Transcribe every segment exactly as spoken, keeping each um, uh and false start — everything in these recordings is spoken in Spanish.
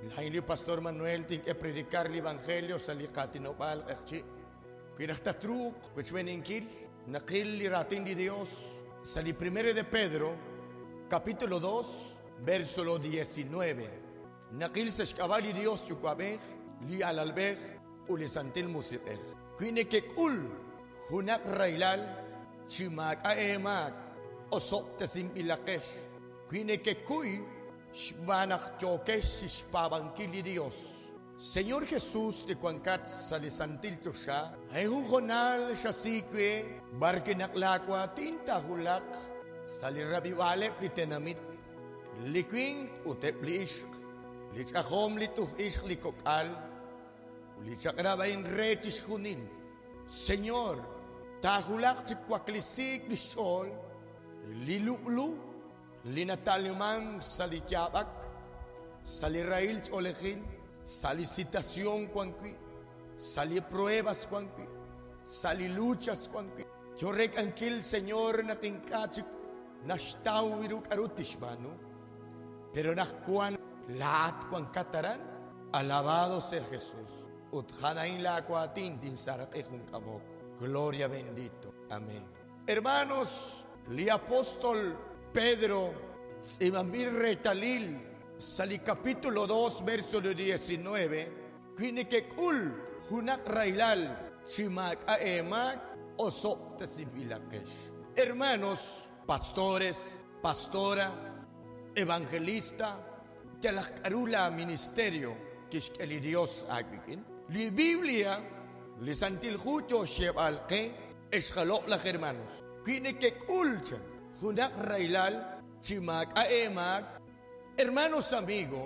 Lain li Pastor Manuel ting e predicar el evangelio sa likatinopal ekchi. Kinahtatruk, which when inkil, nakil li ratin di Dios sa li primero de Pedro, capítulo dos, verso diecinueve. Nakil sa shkabali Dios chukwabeh, li alalbeh, uli santil musikeh. Kwine kekul, hunak railal, chimak aemak, osop tasim ilakesh. Kwine kekuy, shbanak chokesh, shpabangkili Dios. Señor Jesús de Cuancat salisantil to siya, ay hukonal siya sikwe, barkinaklakwa, tinta hulak, salirabiwalep li tenamit, likwing utep li ishk, lichakom li tuh ishk li kokal, lichakrabayin rechis hunil. Señor, tahulak si kwaklisik li sol, liluplu, linataluman salityabak, salirail cholechil, sali citación cuanqui, sali pruebas cuanqui, sali luchas cuanqui. Yo recankil Señor na tingkachik nashtaw wiruk arutish mano, pero nakkuan lahat kuan kataran, alabado sea Jesús. Uthanain la akuatin din sarat ejun kamok. Gloria bendito. Amén. Hermanos, li apóstol Pedro, Simamir Retalil, Sali capítulo dos, verso diecinueve, Kwine kekul, hunak railal, chimak aemak, osop tasibilakesh. Hermanos, pastores, pastora, evangelista, telakkarula ministerio, kishkeli Dios agbikin. Li Biblia, li santil jucho shebalke, eshalok lak hermanos. Kwine kekul chan, hunak railal, chimak aemak, hermanos amigos,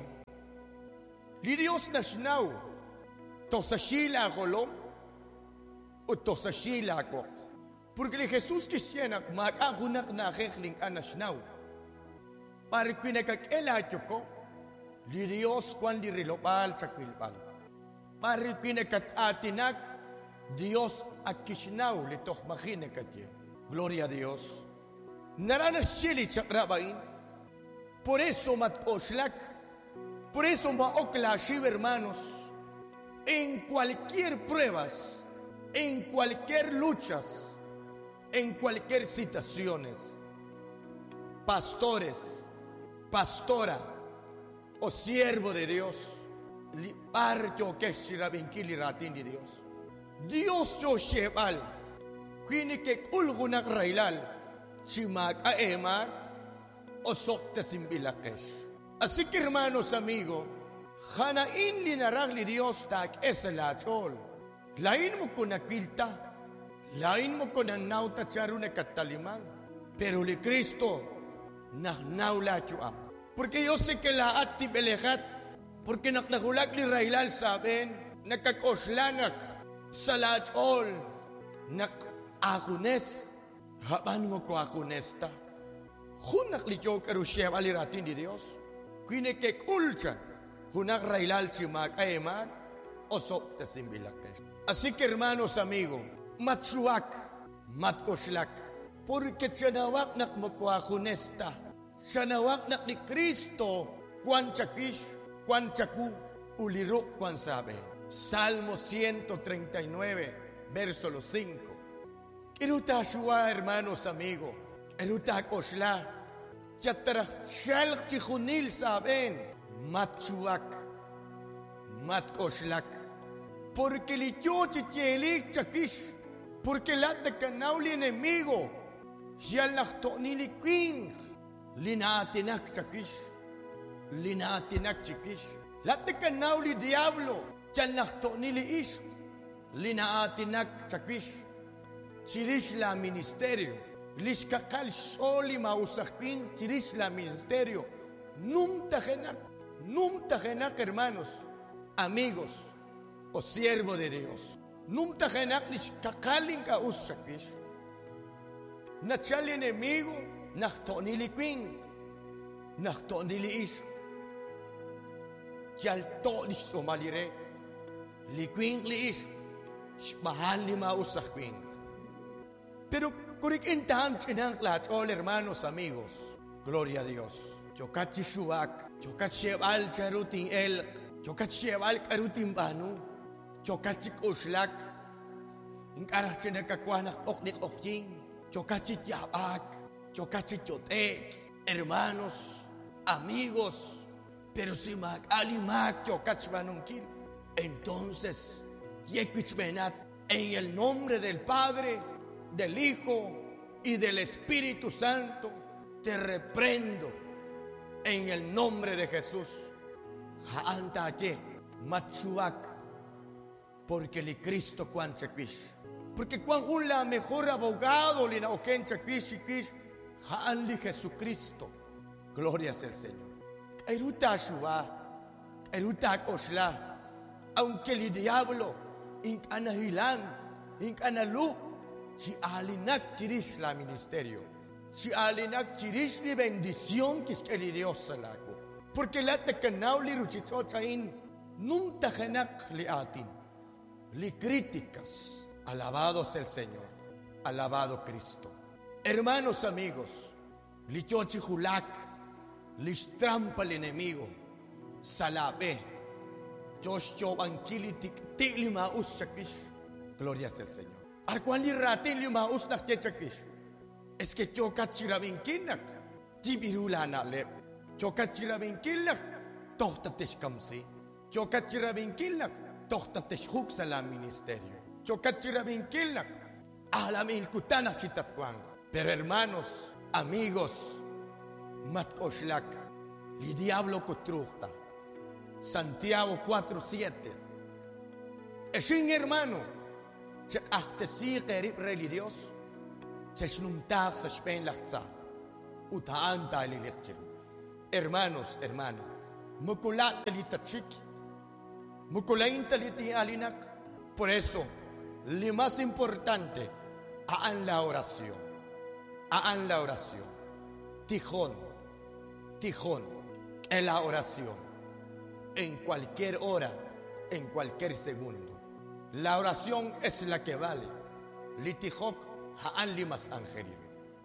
li Dios nashnaw, tosashila kolom, o tosashila ko. Porque li Jesús kisyenak, mag-ahunak na kekling anashnaw. Para pinakakelacho ko, li Dios kwan di rilopal sa kwilpal. Para pinakatatinak, Dios akishnaw, li tohmakinakatye. Gloria a Dios. Naranashilit sa krabain, por eso matkoslak, por eso maoklashi, hermanos, en cualquier pruebas, en cualquier luchas, en cualquier situaciones, pastores, pastora o siervo de Dios, li parto que shirabinkili ratin de Dios. Dios yo shebal, kwini ke kulgunak railal, chimak aemar, osok tasimbilakesh. Así que hermanos, amigos, hanain linaragli Dios tak esalachol. Lain mo ko nakilta, lain mo ko nanauta charune katalimang, pero li Cristo nahnaula chuam. Porque yo sé que la ati belehat, porque naknahulak li railal saben, nakakoslanak, salachol, nak akunes, haban mo ko akunesta. Hunak liyo karusyev aliratin di Dios. Kwine kekulchan. Hunak railal chimak aeman. Osop tasimbilakesh. Así que hermanos, amigos, matsuak, matkoslak. Porque chanawak nak mokwakunesta. Chanawak nak ni Cristo. Kwan chakish, kwan chaku, uliruk kwan sabe. Salmo ciento treinta y nueve, verso cinco. Iruta shua, hermanos, amigos. Erutak osla, chatarach shalch chichunil saben, matchuak, matkoslak. Porque li chochitielik chakish, porque lat de canauli enemigo, yalach ni queen, linatinak chakish, linatinak chakish. Lat de canauli diablo, yalach ni ish, linatinak chakish, chirish la ministerio. Lishkakal soli mausakin tiris la ministerio. Num tajenak, num tajenak, hermanos, amigos o siervo de Dios. Num tajenak lishkakalin ka usakish. Nachal enemigo, nachtonili queen, nachtonili is. Yalto lish somalire, li queen li is, shbahal li mausakin. Pero kurik intam chinang lat all hermanos amigos. Gloria a Dios. Chokat chishuak, chokat shebal charutin el, chokat shewal karutim banu, chokat chik uslak, ingkarach chinakakwanak oknik okjing, chokat chik yabak, chokat chik chotek, hermanos, amigos, pero si mag alimak chokat shbanungkil, entonces, yekwich en el nombre del Padre, del Hijo y del Espíritu Santo, te reprendo en el nombre de Jesús. Haantache, machuak, porque el Cristo cuan chakwish. Porque cuan un la mejor abogado li na oken chakwish chakwish, haan li Jesucristo. Gloria sea el Señor. Eruta shua, eruta osla, aunque el diablo in anahilan, in analu, si alinak chiris la ministerio, si alinak chiris li bendición que es el Dios salago. Porque la tecanao li ruchitochain, nunca genak li atin, li críticas. Alabado sea el Señor, alabado Cristo. Hermanos, amigos, li chochihulak, li trampa el enemigo, salabe, chocho ankilitik, tilima uschakish. Gloria sea el Señor. Arcuan li ratin lima usnak techakish. Es que chokachirabinkinak, tibirulana lep. Chokachirabinkinak, tohtatesh kamsi. Chokachirabinkinak, tohtatesh huksa la ministerio. Chokachirabinkinak, alamil kutana chitatkwang. Pero hermanos, amigos, matkoshlak, li diablo kotrukta. Santiago cuatro siete. Es un hermano, se ahtesi gerib religios, se snumtag se spen lachtsa, utaanta lilikchiru. Hermanos, hermana, mukulat litachik, mukulain taliti alinak. Por eso, lo más importante, hagan la oración, hagan la oración. Tijón, tijón, en la oración. En cualquier hora, en cualquier segundo. La oración es la que vale. Litijok ha'an limas angelino.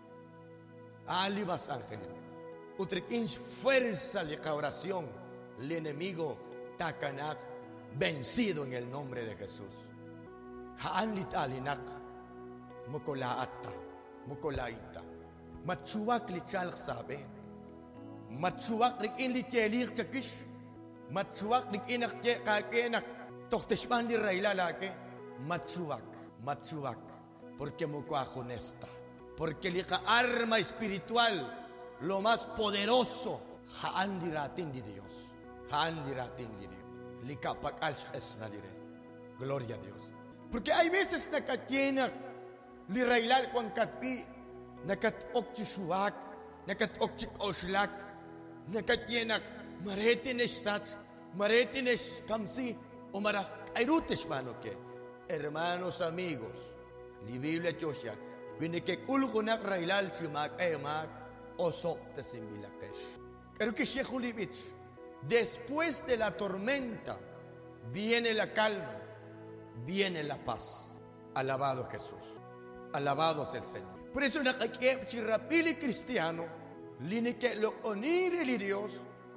Ha'an limas angelino. Utrekinch fuerza la oración. El enemigo takanak vencido en el nombre de Jesús. Ha'an litalinak mukolaata mukolaita. Machuak lichal saben. Machuak likin litelir chakish. Matsuak nik inak je kakenak tohteshman di raila lake matsuak matsuak porque mukwa honesta porque lika arma espiritual lo más poderoso haan diratin di Dios haan diratin di Dios lika pakal es na dire gloria a Dios porque hay veces nakatyenak li railal kwan katpi nakat okchisuak nakat okchikoslak nakatyenak maretines sats, maretines kamsi, o mara airutes mano que. Hermanos, amigos, la Biblia chosia, viene que kulgunak railal chimak emak, o sopte simbilakesh. Creo que Shehulibich, después de la tormenta, viene la calma, viene la paz. Alabado Jesús, alabado sea el Señor. Por eso, en la chirapili cristiano, line que lo onir el Dios,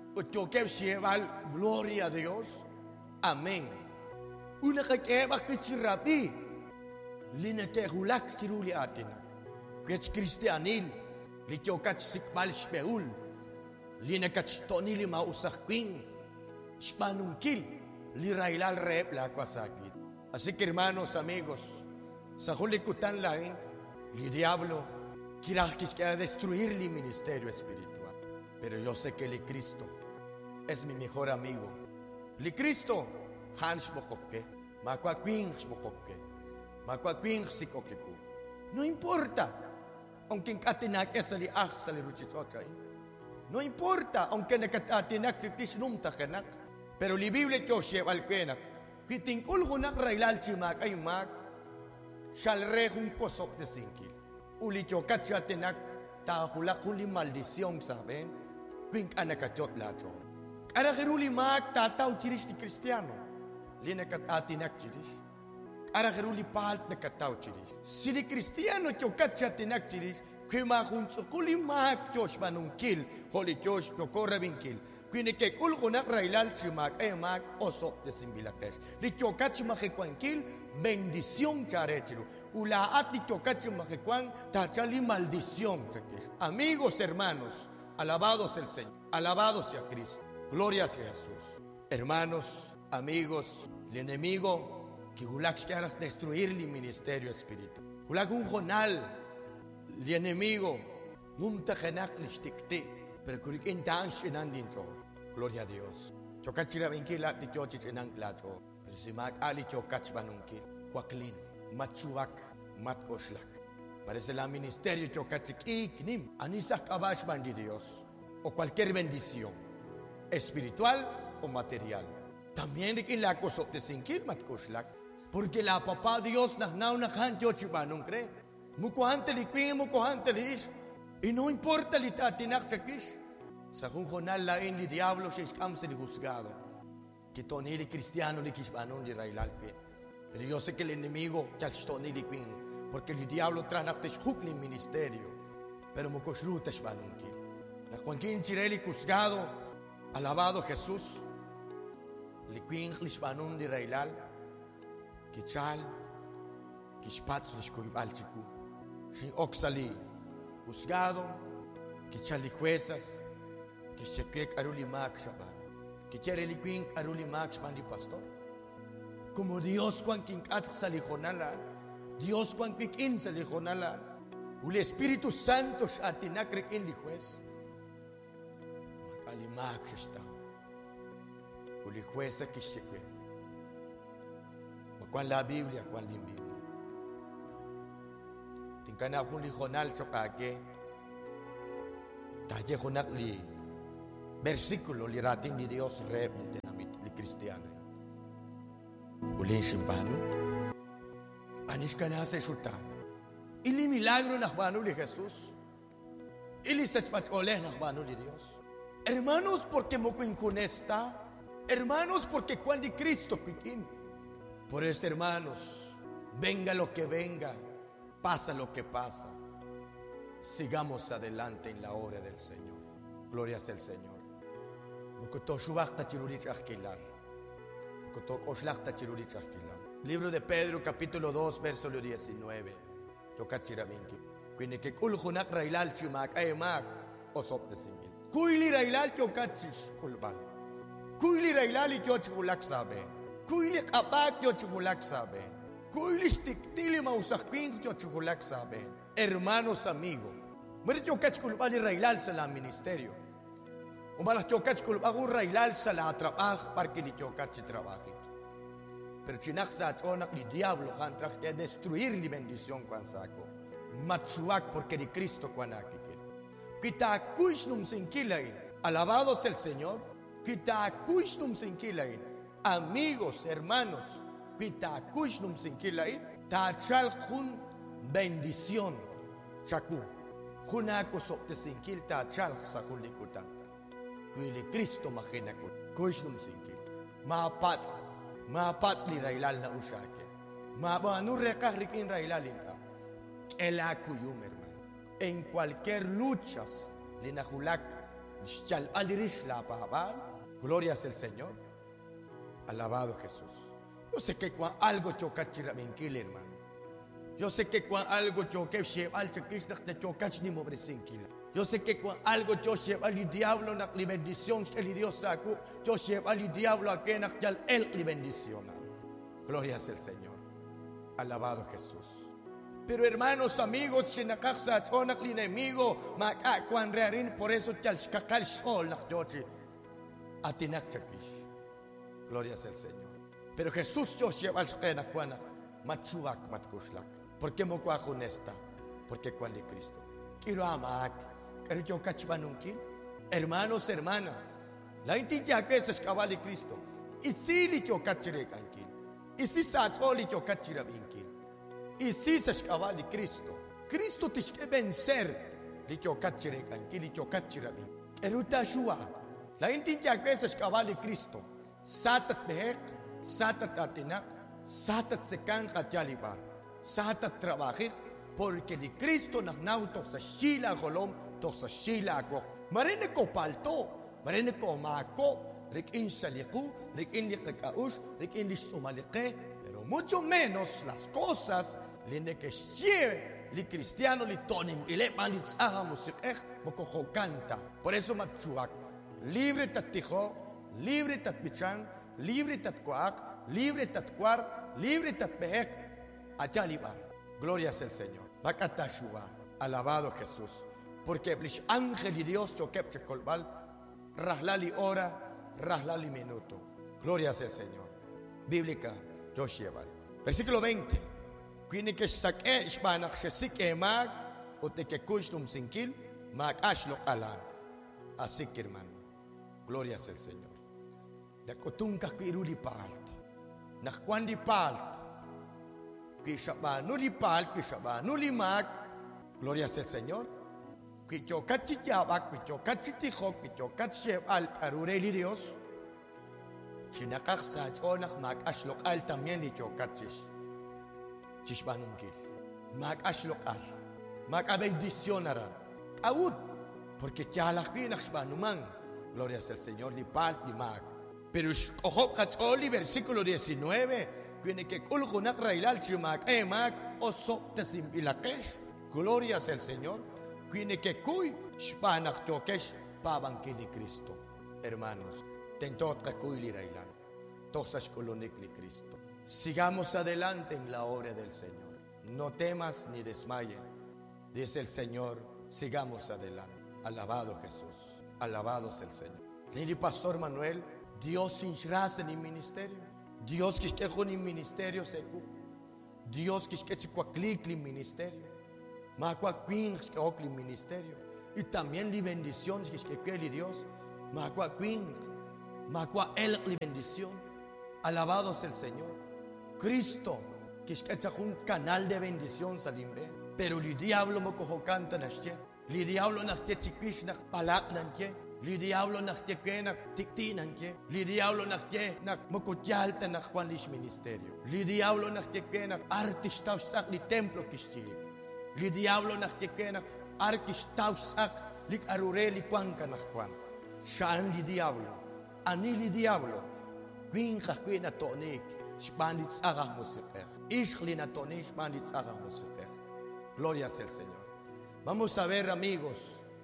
gloria a Dios. Amén. Una que va que chirapi. Lina te hulak chiruli atinak. Que cristianil. Li chokat sikmal shpeul. Lina kachtonil ma usakping. Shpanunkil. Li railal rep la kwasakit. Así que hermanos, amigos, sa hulikutan lain, li diablo kirakis que destruir el ministerio espiritual. Pero yo sé que el Cristo es mi mejor amigo. Li Cristo, Hans Bokoke, Makwakwing Bokoke, Makwakwing Sikokeku. No importa, aunque katinak es ali ah sa li ruchitochay. No importa, aunque nakatinak si Krishnum takenak. Pero li Biblia kyo sheval kenak. Piting ulgunak railal chimak ay mak, shalrehun kosok de sinkil. Uli chokat chatinak, tahulak uli maldición, saben? Pink anakachot lacho. Ara geruli mak tataw chiris ni Cristiano. Lina kat atinak chiris. Ara geruli palt na kataw chiris. Si di Cristiano chokat siya tinak chiris, kaya makun sukuli mak Diyos manungkil, holy Diyos, yokorabingkil. Quindi que kul kunak railal chimak e mak osop de simbilates. Li chokat chimakekwankil bendición charechilu. Ulaat li chokat chimakekwan tachali maldición chakis. Amigos, hermanos, alabados el Señor, alabados sea Cristo. Gloria a Jesús. Hermanos, amigos, el enemigo que ulak quiera destruir el ministerio espiritual. Ulak un jonal, el enemigo nunca genak listikti, pero kurikin tan shinandin cho. Gloria a Dios. Chokachira vinkila ti chochi chenang placho. Pero si mak ali chokach banunkil, kwaklin, machuak, matkoslak. Parece el ministerio chokachik iknim, anisak abash bandi Dios, o cualquier bendición, espiritual o material. También rikin la kosop de sinkil matkoslak, porque la papá Dios na na na kan chochi banung kre. Mukuhante likwin, mukuhante liis, y no importa li tatinak chakis. Sa kung jonal lain li diablo siya iskam sa li juzgado. Kito ni li cristiano li kisbanon li railalpi. Pero yo sé que el enemigo chalsto ni li queen. Porque el diablo tranak te shuk ni ministerio. Pero mo koshruta shbanon kil. Na kwankin chireli juzgado. Alabado Jesús. Li queen li shbanon li railal. Kichal. Kishpats li shkuibal chiku. Shin oksali. Juzgado. Kichal li juezas. Que chequek aruli max shaban, que chereli quink aruli max mandi pastor. Como Dios cuan quink at salijonala, Dios cuan quink in salijonala, ul Espíritu Santo atinak in li juez. Makali max está, uli jueza que cheque. Cuan la Biblia, cuan la Biblia. Tinkana kun li jonal chokake, taje jonak li. Versículo li rating ni Dios rep ni tenamit li cristiano. Ulin shimbano. Anish kana se shutan. Ili milagro nakbano li Jesús. Ili sachpach oleh nakbano li Dios. Hermanos, porque mo injunesta. Hermanos, porque cuando Cristo piquín. Por eso, hermanos, venga lo que venga, pasa lo que pasa. Sigamos adelante en la obra del Señor. Gloria sea el Señor. Libro de Pedro, capítulo dos, verso diecinueve. Quindi che kul hunak railal chimak ay mak osop de simil. Kuili railal chokachish kulbal. Kuili railal choch hulak sabe. Kuili kapak choch hulak sabe. Kuili stiktili mausakpin choch hulak sabe. Hermanos, amigos, mer chokach kulbal railal sa la ministerio. Umalas chokach kulbal un railal sa la trabaj para que li chokach trabaje. Pero chinak sa chonak ni diablo han traje destruir li bendición kwan sako. Machuak porque ni Cristo kwan akikil. Kita kuish num sinkilain. Alabados el Señor. Kita kuish num sinkilain. Amigos, hermanos. Kita kuish num sinkilain. Ta chal jun bendición. Chaku. Junako sop te sinkil ta chal sa julikutan. Wili Cristo majena ko. Kuish num sinkil. Maapats. Maapats li railal na usyake. Maabanu rekahrikin railalin ka. El akuyum, hermano. En cualquier luchas, linahulak, shal alirish la pahabal, gloria es el Señor. Alabado Jesús. Yo sé que cuando algo choca chirabinkil, hermano. Yo sé que cuando algo choque sheval chakish te chocach ni mobresinkila. Yo sé que cuando algo yo lleva al diablo na li bendición que el Dios saco, yo lleva al diablo a que nakjal él li bendición. Gloria es el Señor. Alabado Jesús. Pero hermanos, amigos, si nakaksa chonak li enemigo, makakwan rearin, por eso chal kakal shol nakjochi atinak chakish. Gloria es el Señor. Pero Jesús yo lleva al shkenak kwana machuak matkuslak. ¿Por qué mo kwa honesta? Porque cuan de Cristo. Quiero amak. Hermanos, hermanas, la intiya que es escabal de Cristo. Y si li chocachire cankil. Y si sacholi chocachira vinkil. Y si se escabal de Cristo. Cristo te que vencer. Li chocachire cankil, li chocachira vinkil. Eruta shua. La intiya que es escabal de Cristo. Satat behek, satat atinak, satat sekan kachalibar, satat trabajik. Porque de Cristo nos nautos sa shila golom. Sa shila ako. Marine ko palto. Marene ko mako, rikin saliku, rikin likakaush, rikin listumalike. Pero mucho menos las cosas line que share li cristiano li tonim ile malit saha musikeh mokoho canta. Por eso machuak libre tatijo, libre tatbichan, libre tatkuak, libre tatkuar, libre tatbehek. Ayalibar. Gloria es el Señor. Bakatashua. Alabado Jesús. Porque blish ángel y Dios yo kepche kolbal. Rahlali hora, rahlali minuto. Gloria es el Señor. Bíblica Josheval. Versículo veinte. Quini que saque ishbanach shesike mag o te que kushnum sinkil mag ashlo alan. Así que hermano. Gloria es el Señor. De kotunka kiruli palt. Nach kwandi palt. Kishaba nuli palt, kishaba nuli mag. Gloria es el Señor. Kichokachi yabak, kichokachi tijok, kichokachi al karureli Dios. Chinakach sa chonach mag ashlok al también ni chokachis. Chishbanungil. Mag ashlok al. Mag a bendicionarán. Aún. Porque chalak binach shbanuman. Gloria es el Señor, ni palt ni mag. Pero ojo kacholi, versículo diecinueve. Viene que kuljunak railal chimak emak oso tesim ilakesh. Gloria es el Señor. Viene que kuy shpanak tokesh pabanquili Cristo. Hermanos, tentot kakuy li railal. Tosas kolonik li Cristo. Sigamos adelante en la obra del Señor. No temas ni desmayes. Dice el Señor, sigamos adelante. Alabado Jesús. Alabado es el Señor. Lili Pastor Manuel, Dios inshras en el ministerio. Dios que esté con el ministerio secu. Dios que esté con el ministerio. Ma kwa queen que ok el ministerio. Y también la bendición que esté con Dios. Ma kwa queen. Ma kwa el la bendición. Alabado es el Señor. Cristo que esté con un canal de bendición salimbe. Pero el diablo me cojo canta nashe. El diablo nashe chiquish nak palak nanche. Li diablo nakte nak tiktinan ke. Li diablo nakte nak mokotyalta nak kwandish ministerio. Li diablo nakte nak artistaw sak li templo kishti. Li diablo nakte nak artistaw sak li arure li kwanka nak kwan. Shaan li diablo. Ani li diablo. Queen ka queen na tonik. Spandit saka musikeh. Ishli na tonik spandit saka musikeh. Gloria es el Señor. Vamos a ver, amigos.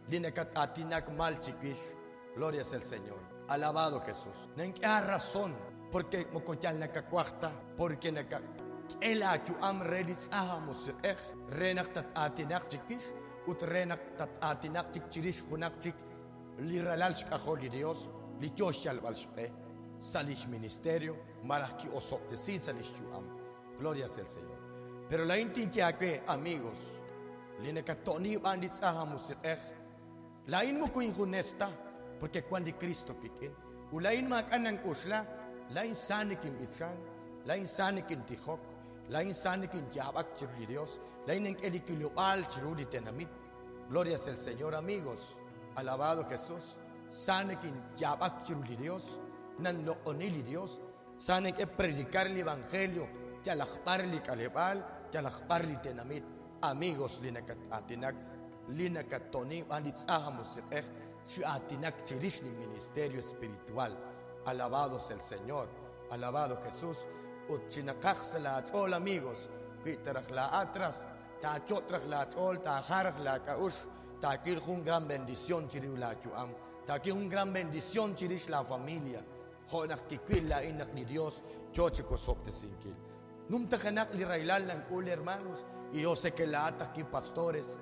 Gloria es el Señor. Alabado Jesús. No hay razón porque mocochal na cuarta porque na el achu am relits ahamos eh renak tat atinak chikis ut renak tat atinak chikchiris hunak chik liralal shkahol Dios lichoshal balshpe salish ministerio maraki osopte si salish am. Gloria es el Señor. Pero la intintia que amigos linekatoni bandits ahamos eh lain mo ko inhonesta porque cuando Cristo kikin ulain makanang usla lain sanikin bitsan lain sanikin tihok lain sanikin jabak chiruli Dios lain en elikilual chiruli tenamit. Gloria es el Señor, amigos. Alabado Jesús. Sanikin jabak chiruli Dios nan lo onili Dios sanek e predicar el evangelio jalakparli kalebal jalakparli tenamit. Amigos linakat atinak Lina katoni andits ahamos eh si atinak chirish ni ministerio espiritual. Alabado es el Señor. Alabado Jesús. Uchinakach la chol, amigos. Pitarach la atrach. Ta chotrach la chol. Ta harach la kaush. Ta aquí un gran bendición chiriu la chuam. Ta aquí un gran bendición chirish la familia. Jonak tikwil la inak ni Dios. Choche kosopte sinkil. Num tajanak li railal lang kul, hermanos. Y yo sé que la ataki pastores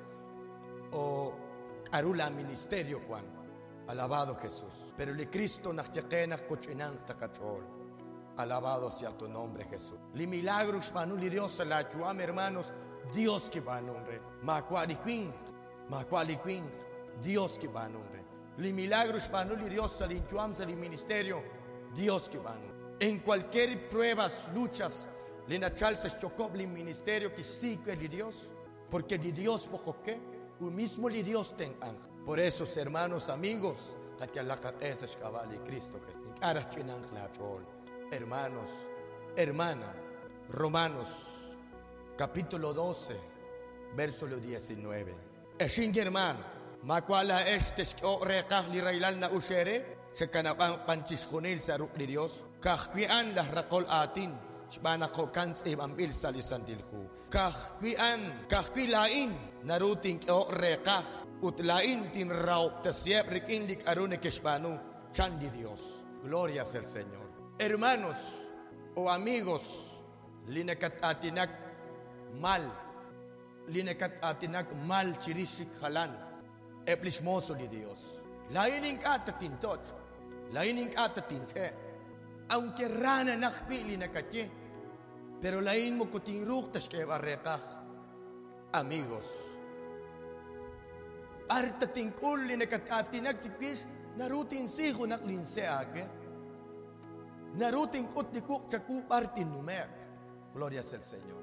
o arula ministerio Juan. Alabado Jesús. Pero le Cristo nachtekenach kochinang takachol. Alabado sea tu nombre, Jesús. Li milagros manuli Dios la chuam, hermanos. Dios que va a nombre. Ma cuali queen. Ma cuali queen. Dios que va a nombre. Li milagros manuli Dios sal chuam sal ministerio. Dios que va a nombre. En cualquier pruebas, luchas, le nachal se chocó el ministerio que sí que es Dios. Porque de Dios poco que. Un mismo li Dios tengan. Por eso, hermanos, amigos, Cristo hermanos, hermana, Romanos, capítulo doce, verso diecinueve. Eshin hermano, ma cuala este o recah li railal na ushere, sa kanapang panchiskunil sa ruk ni Dios. Kahwian lah rakol atin, shbana ko kants e ambil sa lisantil ko. Kahwian, kahwilain, naruting o rekah, utlain tinraw, tasyep rikindik arune keshbanu, chan di Dios. Gloria al Señor. Hermanos o amigos, linakat atinak mal, linakat atinak mal chirisik halan, eplismoso di Dios. Laining katatintot, laining katatinte, aunque rana nakpili na katye, pero lain mo kutingruk tas kaya barekah, amigos. Arta tingkul linakat atinak tipis, narutin siho naklinse ake, narutin kot di kuk chaku partin numek. Gloria al Señor.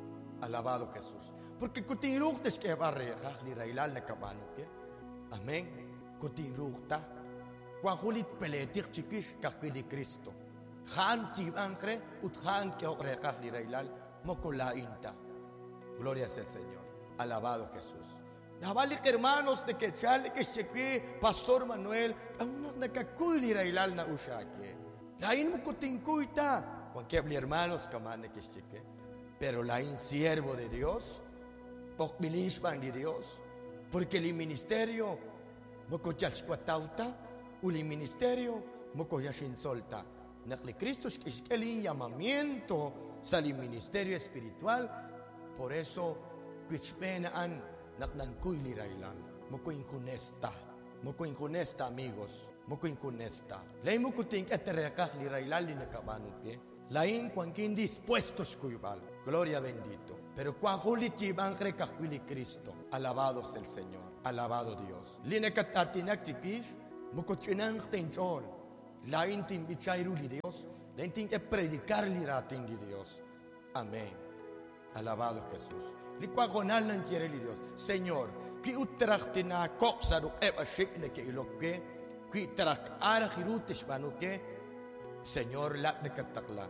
Alabado Jesús. Porque kutingruk tas kaya barekah, li railal na kabanuke. Amén. Kutingrukta. Kwa hulit peletik chikis kakpili Kristo. Khan tibangre ut khan kya rekah li railal mokulainta. Gloria al Señor. Alabado Jesús. Nabalik hermanos de Quetzal que cheque Pastor Manuel ang nakakuy li railal na ushake. Lain mo kutingkuita. Kwan kebli hermanos kamane que cheque. Pero lain siervo de Dios. Pokbilishpan de Dios. Porque el ministerio mokochachkwatauta, uli ministerio mokoyashinsolta. Nakli Cristo es el llamamiento sa ministerio espiritual. Por eso kuchpenaan naknangkuy lirailan. Mokoinkunesta. Mokoinkunesta amigos. Mokoinkunesta. Lay mo kuting eterekah lirailan linakabanuke. Lain kwankin dispuestos kuyubal. Gloria bendito. Pero cuan hulit yibangre kakwili Cristo. Alabado es el Señor. Alabado Dios. Linekatatinak chikis. Mukochinang tenchon. Lain tin bichayru li Dios. Lain tin que predicar li ratin di Dios. Amén. Alabado Jesús. Li cuan jonal nan quiere li Dios. Señor. Ki utrachtina koksaru eba shikne ke ilokke. Ki trak ara hirutish banuke. Señor, la de kataklan.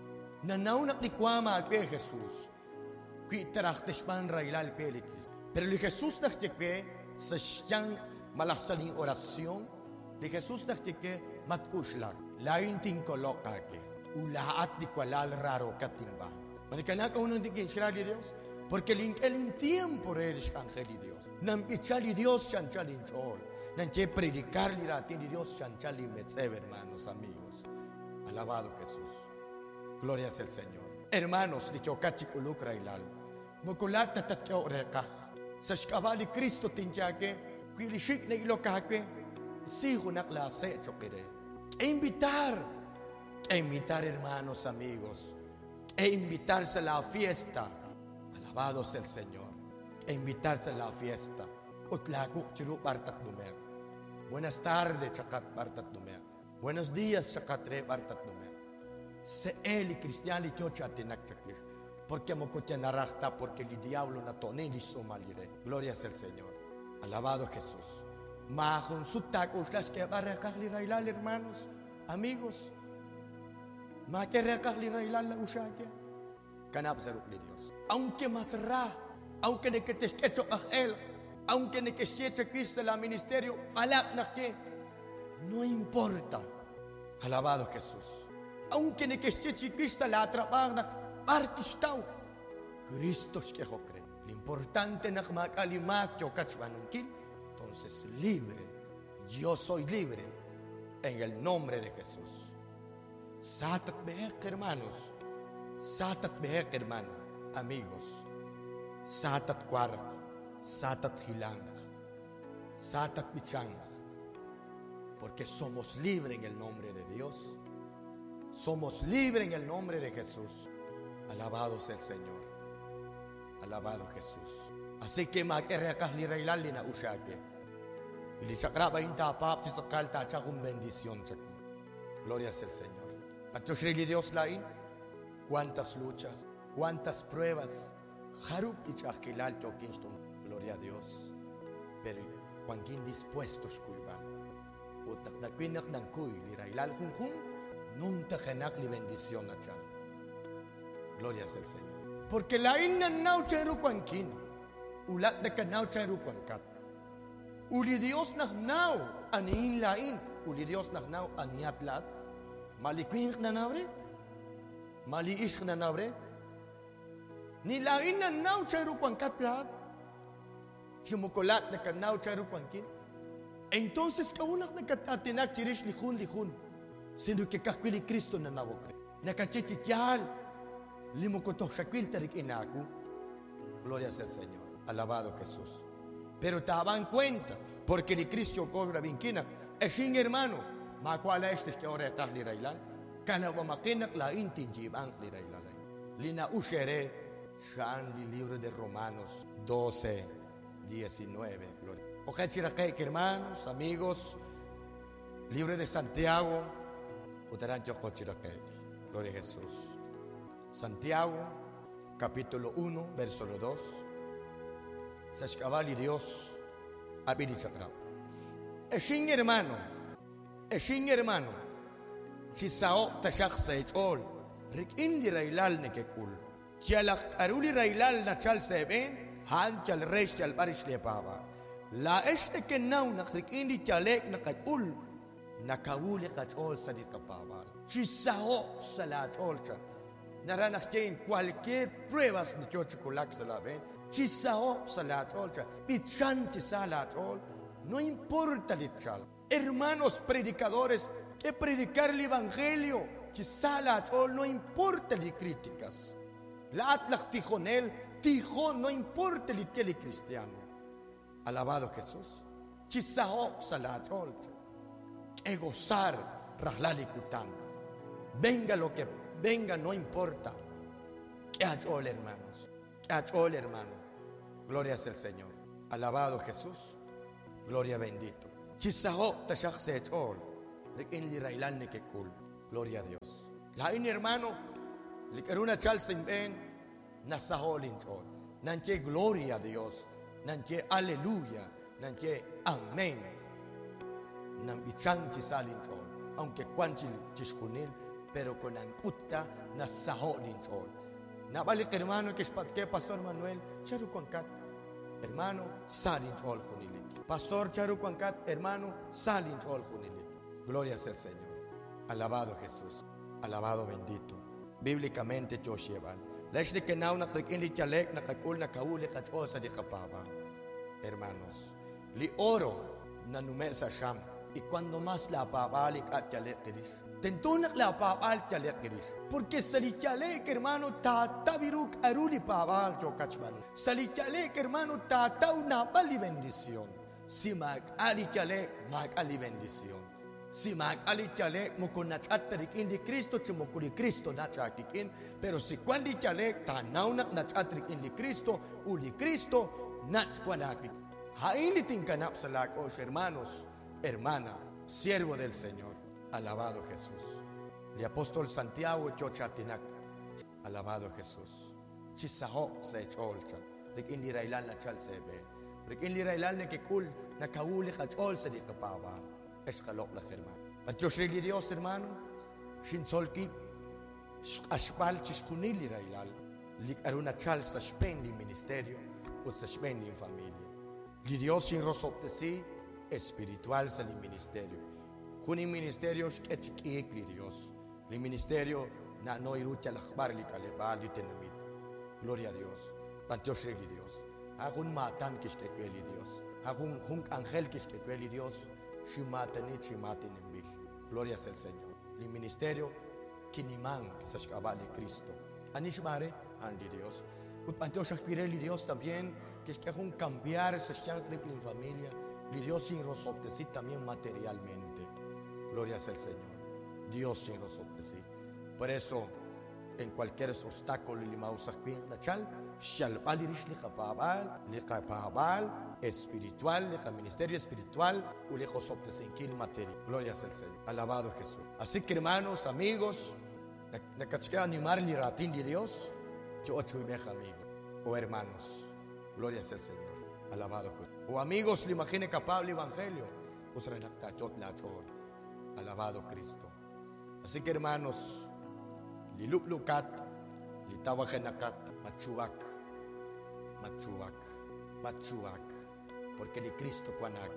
Nanaunak ni kwama ke Jesús. Ki tarakteshpan railal pelikis. Pero li Jesús nachteke sa siyang malaksaling orasyon. Li Jesús nachteke matkuslak. Lain ting kolokake. Ulaat di kwalal raro katimba. Manikanaka unang di kinshira di Dios. Porque el tiempo eres ángel di Dios. Nampichali Dios chanchalin chol. Nanche predicar li ratin di Dios chanchalin metzeb, hermanos, amigos. Alabado Jesús. Gloria es el Señor. Hermanos, di chokachikuluk railal. Mukulat na tatkyo reka. Sa shkabali Kristo tinjake. Kwilishik na ilokake. Sigo na klase chokire. E invitar. E invitar, hermanos, amigos. E invitarse a la fiesta. Alabado es el Señor. E invitarse a la fiesta. Utlaguk chiru bartat numer. Buenas tardes, chakat bartat numer. Buenos días, chakatre bartat numer. Se eli cristiani chocha tinakchakir. Porque mokocha narachta, porque el diablo na tonen y somalire. Gloria es el Señor. Alabado Jesús. Mahon sutak uslas que barrekah li railal, hermanos, amigos. Ma que rekah li railal la ushake. Kanap saruk ni Dios. Aunque masra, aunque ne que te esquecho él, aunque ne que esquecho Cristo la ministerio, alak nakche. No importa. Alabado Jesús. Aunque ne que esquecho Cristo la atrapagna, artistao. Cristo es que cree. Lo importante na makalimak chokachbanunkin. Entonces libre. Yo soy libre. En el nombre de Jesús. Satat behek, hermanos. Satat behek, hermano. Amigos. Satat kwart. Satat hilang. Satat bichang. Porque somos libres en el nombre de Dios. Somos libres en el nombre de Jesús. Alabado sea el Señor. Alabado Jesús. Así que makerekas li railal li na ushake. Ili chakraba inta pap si sakal ta chakung bendición chakum. Gloria sea el Señor. Patushri Dios lain. Cuántas luchas, cuántas pruebas. Harup y chakilal chokinstum. Gloria a Dios. Pero cuando dispuestos kuiban. Utak na kwinak ng kuy li railal hum hum. Nunca genak li bendición a chal. Gloria sea el Señor. Porque lain na naucheru kwankin. Ulat na ka naucheru kwankat. Uli Dios na nau aniin lain. uli Dios nagnau anyatlat, malikwing na nabre, maliish na nabre, nilain na nau charu kwang katlat, chumukolat na kanau charu kwangkin. Entonces kaunak na katatinak chirish lihun lihun, sino que kakwili Cristo na nawokre, nakachichityal, limukotok shakwil tarik inaku. Gloria sea al Señor, alabado Jesús. Pero te daban cuenta, porque el Cristo cobra vinquina, es sin hermano, ma cuala este que ahora está lirailan, cana guamaquina la intingiban lirailan. Lina ushere, shan li libro de Romanos doce, diecinueve, gloria. Ojachiraque, hermanos, amigos, libro de Santiago, utarancho cochiraque, gloria a Jesús. Santiago, capítulo uno, verso dos. Sashkavali Dios, abili chakrao. Eshin hermano, eshin hermano, chisao tashak seechol, rik indi railal nekekul. Chalak aruli railal na chal seben, han chal resh chal barish lepava. La este que nau na rik indi chalek na kakul, na kawuli kachol sa dikapava. Chisao salachol chal. Naranak chain cualquier pruebas de chocolate se la ven. Chisao salatol, ichan chisalatol, no importa lichal. Hermanos predicadores, que predicar el evangelio, chisalatol, no importa li críticas. La atlach tijonel, tijón, no importa li tele cristiano. Alabado Jesús. Chisao salatol, que gozar rahlali kutan. Venga lo que venga, no importa. Que achol, hermanos. Que achol, hermano. Gloria sea el Señor. Alabado Jesús. Gloria bendito. Chisaho tashak se achol. Lekin li railan ne que cool. Gloria a Dios. La in hermano. Likeruna chal sin ben. Nasahol chol. Nanche gloria a Dios. Nanche aleluya. Nanche amén. Nam ichan chisalin chol. Aunque cuanchil chiskunil. Pero con ancuta nasaholin chol. Nabalik hermano que es Pastor Manuel charu kwankat hermano salin chol junilik. Pastor charu kwankat hermano salin chol junilik. Gloria sea el Señor. Alabado Jesús. Alabado bendito. Bíblicamente Josheval. Leshli que nau na krikin li chalek na kakul na kauli kachol sa di kapaba. Hermanos, li oro na numesa sham. Y cuando más la pabalik at chalek tiris. Tentunak la pabal chalek tiris. Porque salichalek hermano ta tabiruk aruli pabal yo kachmanu. Salichalek hermano ta ta una bali bendición. Si mag ali chalek mag ali bendición. Si mag ali chalek mukunat atarik indi Cristo chumukuli Cristo nachakikin. Pero si cuando chalek ta naunak nachatrik indi Cristo uli Cristo nachkwanakik. Haini tinkanap sa lakos hermanos, hermana, siervo del Señor. Alabado Jesús. El apóstol Santiago chochatinak. Alabado Jesús. Chisaho se cholcha. Rikin li railan na chal sebe. Rikin li railan na kikul na kauli kachol se di kapaba. Eskalok la hermano. Patyoshri li Dios hermano. Shinsolki. Ashpal chiskunil li railal. Lik aruna chal sa spendi ministerio. Ut sa spendi familia. Li Dios sin rosoptesi. Espiritual sa li ministerio. Kuni ministerio que chiquiek li Dios. Li ministerio na no irucha la khbar li kalebal li tenamit. Gloria a Dios. Pantios li Dios. Agun matan kis que li Dios. Agun hunk ángel kis que li Dios. Shimatani shimatin embil. Gloria sea el Señor. Li ministerio kinimang sa shkaba li Cristo. Anishmare andi Dios. Ut pantios li Dios también que es que un cambiar sa shkangri en familia. Li Dios sin rosoptesi también materialmente. Gloria sea el Señor. Dios sin nosotros, sí. Por eso, en cualquier obstáculo, espiritual, ministerio espiritual, gloria sea el Señor. Alabado Jesús. Así que, hermanos, amigos, necesito animarle a Dios, yo amigo, o hermanos, gloria sea el Señor. Alabado Jesús. O amigos, le imagine capaz el evangelio, pues renacta chot la chor. Alabado Cristo. Así que hermanos, liluplukat, litawajenakat, machuak, machuak, machuak, porque ni Cristo cuanakiki.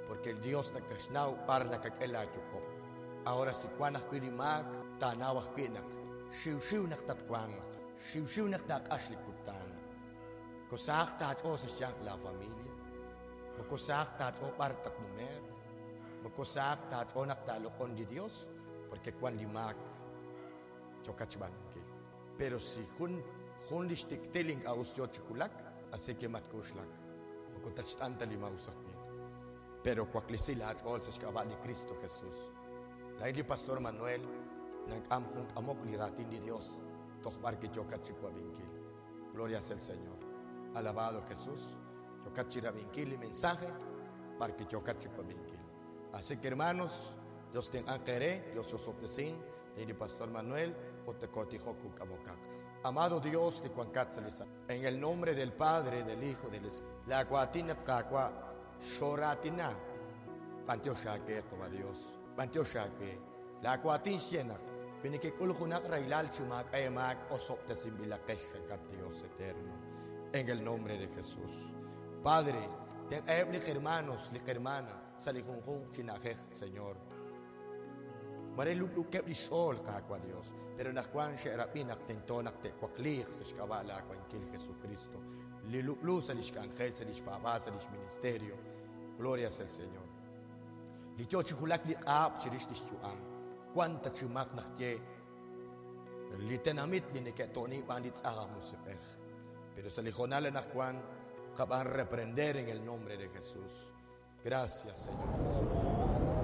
Porque el Dios na kasnaw para na kag-elatu ko. Ahora si kwanak pinimak, tanawak pinak, siw-siw nak tatkwangak, siw-siw nak tak-aslikutan. Kusak taat o sa siyang la familia, magkusak taat o para tak numer, magkusak taat o nak talokon di Dios, porque kwan limak, chokachbangkil. Pero si hun, hun listik tiling aus yo chikulak, así que matkuslak, magkutachtan lima usakit. Pero kwaklisila at all sa skaba ni Cristo Jesus. Lain ni Pastor Manuel, nang amhong amok liratin ni Dios, tokbar que yo kachikwa bingkil. Gloria sea el Señor. Alabado Jesús. Yo kachira bingkil y mensaje, para que yo kachikwa bingkil. Así que hermanos, Dios te anquere, Dios os obtecin, ni Pastor Manuel, o te cotijoku kamokak. Amado Dios de Cuancatsalisa, en el nombre del Padre, del Hijo, del Espíritu, la cuatina tkakwa, shoratina, panteo shake, como Dios. Bantyo siya ke, la kuatin siya na, pinikikulukunak railal chumak ayamak o sopte simbilakes ang Dios eterno. En el nombre de Jesús. Padre, ten ayab lik hermanos, lik hermana, sa likunghong sinakek, Señor. Marilulukep ni sol kakwa Dios, pero nakwan siya erapinak tentonak te kwaklik sa shkabala kwan kil Jesucristo. Liluplu sa lishkanghel, sa lishpapa, sa lishministerio. Gloria sea el Señor. Lito chihulak li kaap chirish tishuam. Kwanta chumak naktye. Litenamit ni neketoni pandit sa musipech. Pero sa lijonala nakwan, kapan reprender en el nombre de Jesús. Gracias, Señor Jesús.